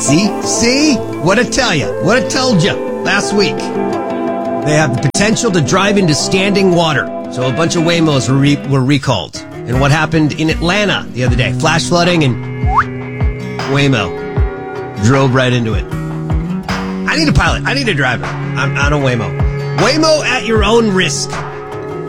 See? What'd I tell you? What I told you last week? They have the potential to drive into standing water. So a bunch of Waymos were recalled. And what happened in Atlanta the other day? Flash flooding and Waymo drove right into it. I need a pilot. I need a driver. I'm on a Waymo. Waymo at your own risk.